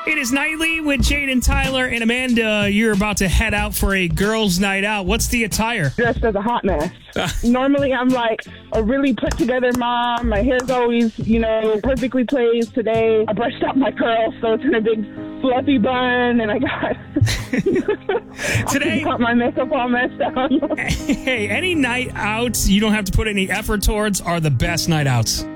It is Nightly with Jade and Tyler. And Amanda, you're about to head out for a girls' night out. What's the attire? Dressed as a hot mess. Normally, I'm like a really put together mom. My hair's always, perfectly placed. Today, I brushed out my curls, so it's in a big fluffy bun, and I got Today, I got my makeup all messed up. Hey, any night outs you don't have to put any effort towards are the best night outs.